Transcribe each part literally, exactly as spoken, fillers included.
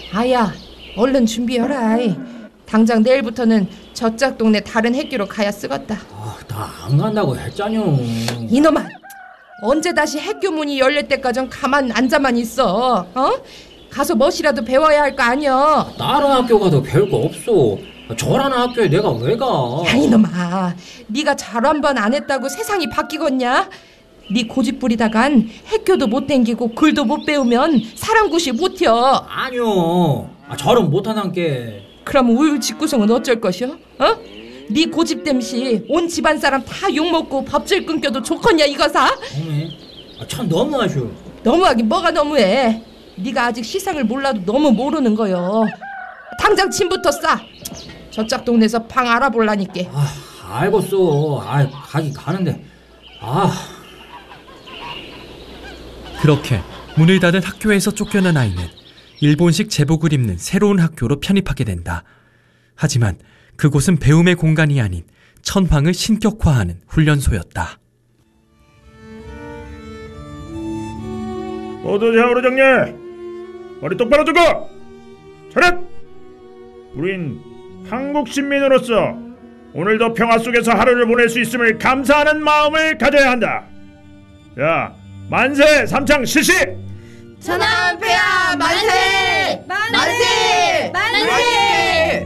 아야, 얼른 준비해라. 당장 내일부터는 저짝 동네 다른 학교로 가야 쓰겄다. 아, 나 안 간다고 했잖여. 이놈아, 언제 다시 학교 문이 열릴 때까진 가만 앉아만 있어? 어? 가서 멋이라도 배워야 할 거 아니여. 다른 학교 가도 배울 거 없어. 저라는 학교에 내가 왜 가? 야, 이놈아, 네가 잘 한 번 안 했다고 세상이 바뀌겠냐? 네 고집 부리다간 학교도 못 댕기고 글도 못 배우면 사람굿이 못혀. 아니요, 아, 저런 못하는 게. 그럼 우유 집구성은 어쩔 것이여? 어? 네 고집 땜시 온 집안 사람 다 욕먹고 밥줄 끊겨도 좋겠냐 이거사? 어메, 아, 참 너무하셔. 너무하긴 뭐가 너무해. 네가 아직 시상을 몰라도 너무 모르는 거요. 당장 짐부터 싸. 저짝 동네에서 방 알아볼라니까. 아, 알겠어. 아, 가긴 가는데. 아. 그렇게 문을 닫은 학교에서 쫓겨난 아이는 일본식 제복을 입는 새로운 학교로 편입하게 된다. 하지만 그곳은 배움의 공간이 아닌 천황을 신격화하는 훈련소였다. 모두 좌우로 정리해. 머리 똑바로 두고 차렷. 우린 한국 시민으로서 오늘도 평화 속에서 하루를 보낼 수 있음을 감사하는 마음을 가져야 한다. 자, 만세 삼창 실시. 천황폐하 만세! 만세! 만세!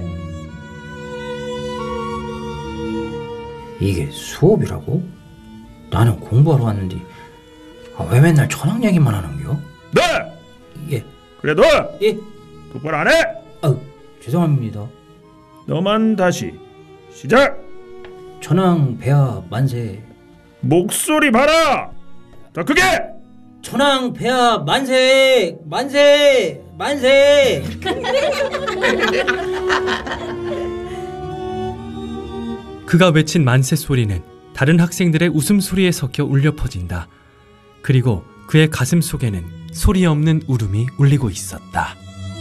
이게 수업이라고? 나는 공부하러 왔는데 아, 왜 맨날 천황 얘기만 하는겨? 네! 예. 그래도 예. 똑바로 안 해? 아, 죄송합니다. 너만 다시 시작. 천황 폐하 만세. 목소리 봐라. 더 크게. 천황 폐하 만세. 만세. 만세. 그가 외친 만세 소리는 다른 학생들의 웃음소리에 섞여 울려 퍼진다. 그리고 그의 가슴 속에는 소리 없는 울음이 울리고 있었다.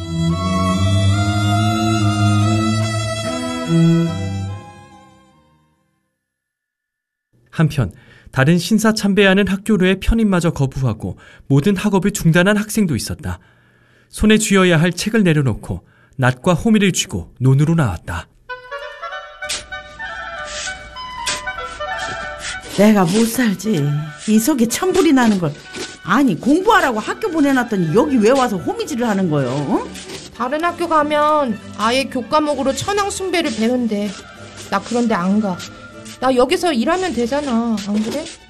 한편 다른 신사참배하는 학교로의 편입마저 거부하고 모든 학업을 중단한 학생도 있었다. 손에 쥐어야 할 책을 내려놓고 낫과 호미를 쥐고 논으로 나왔다. 내가 못 살지. 이 속에 천불이 나는 걸. 아니, 공부하라고 학교 보내놨더니 여기 왜 와서 호미질을 하는 거요? 어? 다른 학교 가면 아예 교과목으로 천황 숭배를 배운대. 나 그런데 안 가. 나 여기서 일하면 되잖아. 안 그래?